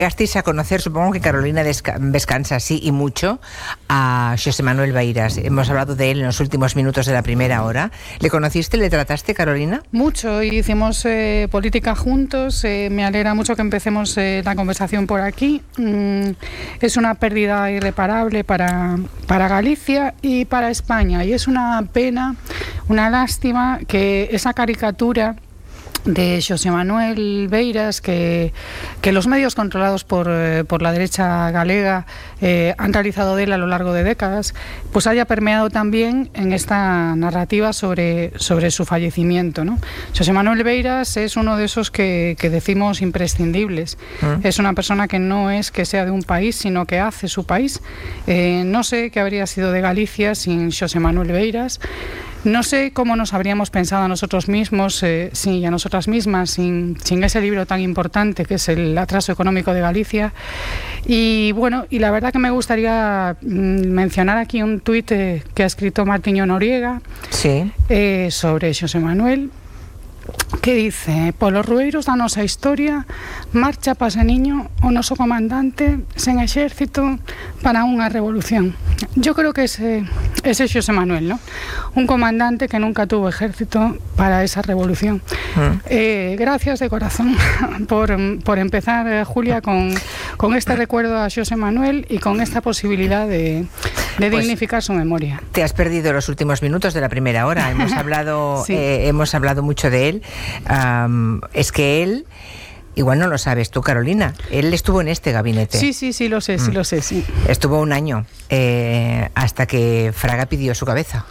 Llegasteis a conocer, supongo que Carolina Vescanza, sí, y mucho, a José Manuel Beiras. Hemos hablado de él en los últimos minutos de la primera hora. ¿Le conociste, le trataste, Carolina? Mucho, hicimos política juntos. Me alegra mucho que empecemos la conversación por aquí. Es una pérdida irreparable para Galicia y para España. Y es una pena, una lástima que esa caricatura de José Manuel Beiras que los medios controlados por la derecha galega han realizado de él a lo largo de décadas, pues haya permeado también en esta narrativa sobre su fallecimiento, ¿no? José Manuel Beiras es uno de esos que decimos imprescindibles. Es una persona que no es que sea de un país, sino que hace su país. No sé qué habría sido de Galicia sin José Manuel Beiras. No sé cómo nos habríamos pensado a nosotros mismos, y a nosotras mismas, sin ese libro tan importante que es El atraso económico de Galicia. Y bueno, y la verdad que me gustaría mencionar aquí un tuit que ha escrito Martiño Noriega, sí, sobre José Manuel, que dice: polos rueiros da nosa historia marcha Pasaniño o noso comandante sen exército para unha revolución. Yo creo que ese es José Manuel, ¿no? Un comandante que nunca tuvo ejército para esa revolución. Gracias de corazón por empezar, Julia, con este recuerdo a José Manuel y con esta posibilidad de dignificar su memoria. Te has perdido los últimos minutos de la primera hora. Hemos hablado, sí, hemos hablado mucho de él. Es que él, igual no lo sabes tú, Carolina, él estuvo en este gabinete. Sí, lo sé, sí. Estuvo un año, hasta que Fraga pidió su cabeza.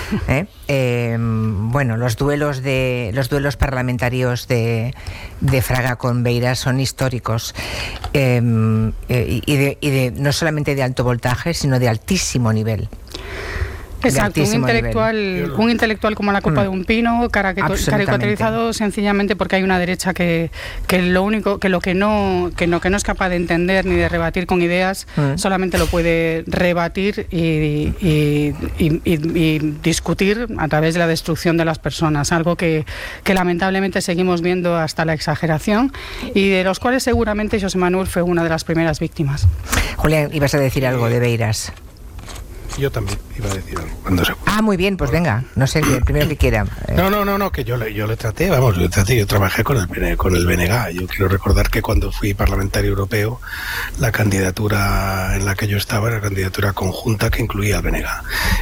Bueno, los duelos parlamentarios de Fraga con Beiras son históricos, no solamente de alto voltaje, sino de altísimo nivel. Exacto, un intelectual como la copa de un pino, caricaturizado sencillamente porque hay una derecha que lo que no es capaz de entender ni de rebatir con ideas, solamente lo puede rebatir y discutir a través de la destrucción de las personas, algo que lamentablemente seguimos viendo hasta la exageración y de los cuales seguramente José Manuel fue una de las primeras víctimas. Julián, ibas a decir algo de Beiras. Yo también iba a decir algo cuando se... muy bien, pues venga, no sé, el primero que quiera. No, que yo le traté, yo trabajé con el BNG. Yo quiero recordar que cuando fui parlamentario europeo, la candidatura en la que yo estaba era candidatura conjunta que incluía al BNG.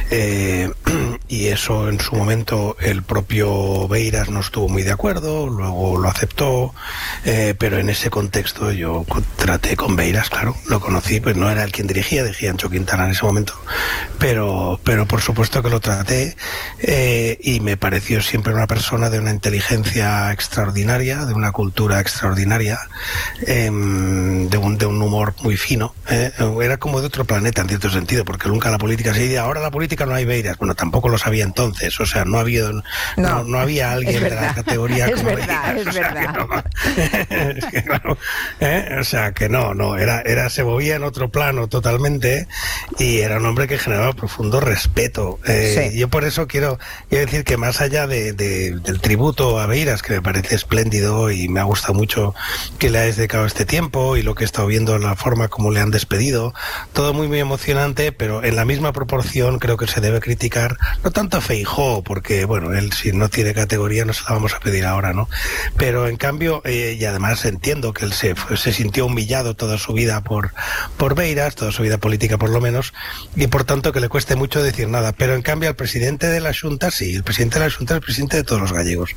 Y eso en su momento el propio Beiras no estuvo muy de acuerdo, luego lo aceptó, pero en ese contexto yo traté con Beiras, claro, lo conocí, pues no era el quien dirigía Ancho Quintana en ese momento, pero por supuesto que lo traté, y me pareció siempre una persona de una inteligencia extraordinaria, de una cultura extraordinaria, de un humor muy fino. Era como de otro planeta en cierto sentido, porque nunca la política se dice, ahora la política no hay Beiras. Bueno, tampoco lo sabía entonces, o sea, no había alguien de la categoría como Beiras. Es verdad. Es que, claro, o sea, que no, se movía en otro plano totalmente, y era un hombre que generaba profundo respeto. Sí. Yo por eso quiero decir que más allá del tributo a Beiras, que me parece espléndido y me ha gustado mucho que le hayas dedicado este tiempo, y lo que he estado viendo en la forma como le han despedido, todo muy muy emocionante, pero en la misma proporción creo que se debe criticar no tanto a Feijóo, porque bueno, él si no tiene categoría no se la vamos a pedir ahora, ¿no? Pero en cambio, y además entiendo que él se sintió humillado toda su vida por Beiras, toda su vida política por lo menos, y por tanto que le cueste mucho decir nada, pero en cambio al presidente de la Xunta sí, el presidente de la Xunta es el presidente de todos los gallegos,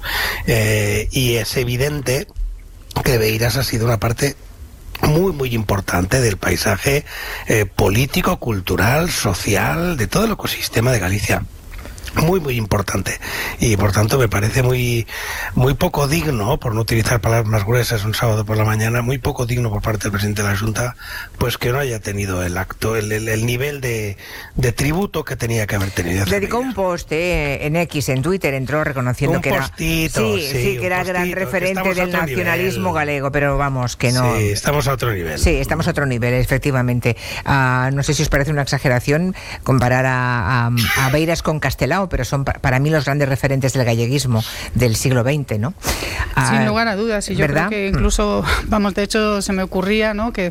y es evidente que Beiras ha sido una parte muy muy importante del paisaje político, cultural, social, de todo el ecosistema de Galicia. Muy muy importante, y por tanto me parece muy muy poco digno, por no utilizar palabras más gruesas un sábado por la mañana, muy poco digno por parte del presidente de la Xunta, pues que no haya tenido el acto, el nivel de tributo que tenía que haber tenido. Dedicó un post en X, en Twitter, entró reconociendo que era que era gran referente del nacionalismo galego, pero vamos, que no. Sí, estamos a otro nivel. Sí, estamos a otro nivel, efectivamente. No sé si os parece una exageración comparar a Beiras con Castelao, Henao, pero son para mí los grandes referentes del galleguismo del siglo XX, ¿no? Sin lugar a dudas, y yo creo que incluso, vamos, de hecho se me ocurría, ¿no?, que